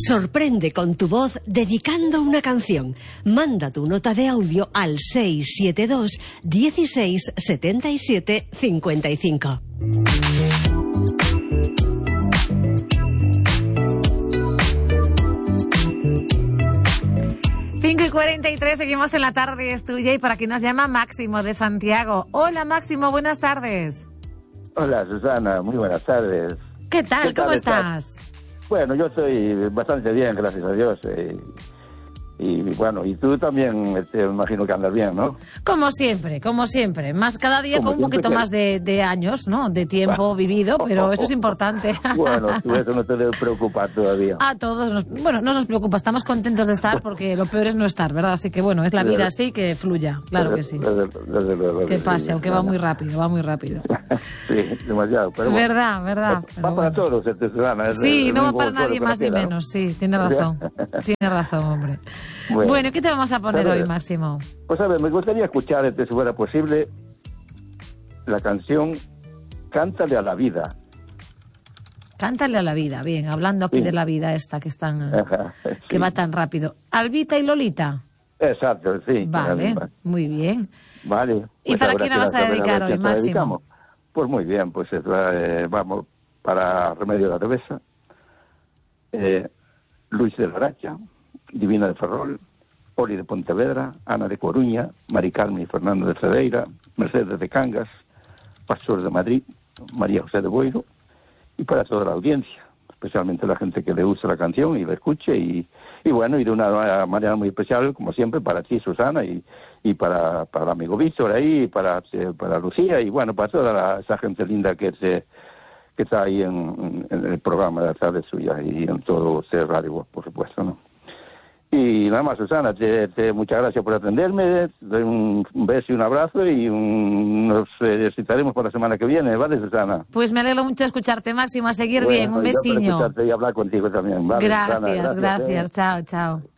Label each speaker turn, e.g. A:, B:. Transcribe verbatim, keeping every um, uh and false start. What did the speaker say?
A: Sorprende con tu voz dedicando una canción. Manda tu nota de audio al seis siete dos, dieciséis, setenta y siete, cincuenta y cinco.
B: cinco y cuarenta y tres, seguimos en La Tarde es Tuya, y para quien nos llama, Máximo de Santiago. Hola Máximo, buenas tardes.
C: Hola Susana, muy buenas tardes.
B: ¿Qué tal?
C: ¿Qué tal
B: ¿Cómo
C: estás?
B: estás?
C: Bueno, yo estoy bastante bien, gracias a Dios. Eh, y bueno, y tú también, te imagino que andas bien, ¿no?
B: Como siempre, como siempre. Más cada día
C: Como
B: con un poquito
C: que...
B: más de, de años, ¿no? De tiempo vivido, pero eso es importante.
C: Bueno, tú eso no te debe preocupar todavía.
B: A todos, nos, bueno, no nos preocupa, estamos contentos de estar porque lo peor es no estar, ¿verdad? Así que bueno, es la vida así, que fluya, claro que sí.
C: Desde, desde, desde,
B: que pase, aunque va muy rápido, va muy rápido.
C: Sí, demasiado. Pero bueno,
B: verdad, verdad.
C: Va,
B: pero
C: va
B: bueno.
C: para todos, este Susana.
B: Sí,
C: es,
B: no
C: es
B: va para nadie
C: solo,
B: más ni
C: queda,
B: menos,
C: ¿no?
B: sí, tiene razón. Tiene razón, hombre.
C: Bueno,
B: bueno, ¿qué te vamos a poner
C: ver,
B: hoy, Máximo?
C: Pues a ver, me gustaría escuchar, este, si fuera posible, la canción Cántale a la vida.
B: Cántale a la vida, bien, hablando aquí
C: Sí.
B: de la vida esta que están,
C: Ajá,
B: que
C: sí.
B: va tan rápido. Albita y Lolita.
C: Exacto, sí.
B: Vale, muy bien.
C: Vale.
B: ¿Y
C: Pues
B: para
C: habrá
B: quién
C: que
B: la vas a
C: saber
B: dedicar
C: ver
B: hoy,
C: quién se la
B: Máximo?
C: dedicamos. Pues muy bien, pues eh, vamos para Remedio de la Revesa, eh, Luis de Laracha, Divina de Ferrol, Oli de Pontevedra, Ana de Coruña, Mari Carmen y Fernando de Cedeira, Mercedes de Cangas, Pastor de Madrid, María José de Boiro, y para toda la audiencia, especialmente la gente que le gusta la canción y la escuche, y, y bueno, y de una manera muy especial, como siempre, para ti, Susana, y, y para, para el amigo Víctor ahí, y para, para Lucía, y bueno, para toda la, esa gente linda que se que está ahí en, en el programa de la tarde suya y en todo C Radio, por supuesto, ¿no? Y nada más, Susana, te, te, muchas gracias por atenderme, doy un, un beso y un abrazo, y un, nos eh, citaremos para la semana que viene, ¿vale, Susana?
B: Pues me alegro mucho de escucharte, Máximo, a seguir
C: Bueno,
B: bien, un
C: y yo para
B: besiño.
C: escucharte y hablar contigo también, ¿vale?
B: Gracias,
C: Susana,
B: gracias,
C: gracias,
B: gracias.
C: eh.
B: Chao, chao.